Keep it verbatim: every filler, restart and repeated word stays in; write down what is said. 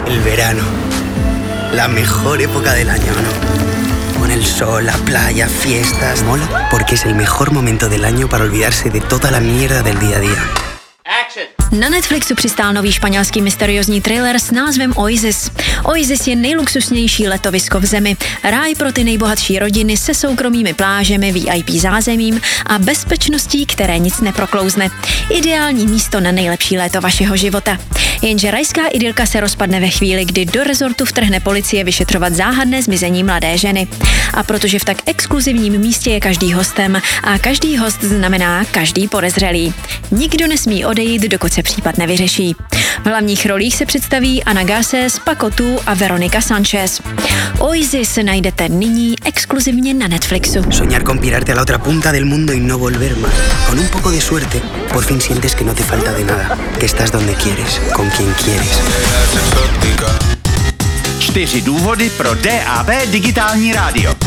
El verano. La mejor época del año, ¿no? Con el sol, la playa, fiestas. Mola porque es el mejor momento del año para olvidarse de toda la mierda del día a día. Na Netflixu přistál nový španělský mysteriózní thriller s názvem Oasis. Oasis je nejluxusnější letovisko v zemi, ráj pro ty nejbohatší rodiny se soukromými plážemi, V I P zázemím a bezpečností, které nic neproklouzne. Ideální místo na nejlepší léto vašeho života. Jenže rajská idylka se rozpadne ve chvíli, kdy do rezortu vtrhne policie vyšetřovat záhadné zmizení mladé ženy. A protože v tak exkluzivním místě je každý hostem a každý host znamená každý podezřelý. Nikdo nesmí odejít, dokud se případ nevyřeší. V hlavních rolích se představí Ana Garcés, Paco Tu a Veronica Sanchez. Oasis najdete nyní exkluzivně na Netflixu. Soñar con pirarte a la otra punta del mundo y no volver más. Con un poco de suerte, por fin sientes que no te falta de nada, que estás donde quieres, con quien quieres. Čtyři důvody pro D A B digitální rádio.